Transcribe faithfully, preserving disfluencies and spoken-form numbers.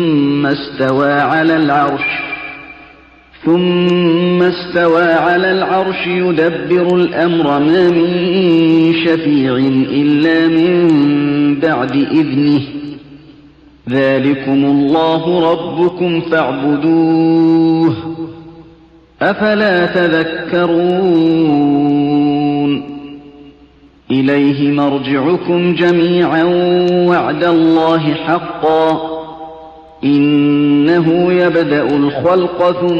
ثم استوى على العرش ثم استوى على العرش يدبر الأمر ما من شفيع إلا من بعد إذنه ذلكم الله ربكم فاعبدوه أفلا تذكرون إليه مرجعكم جميعا وعد الله حقا إنه يبدأ الخلق ثم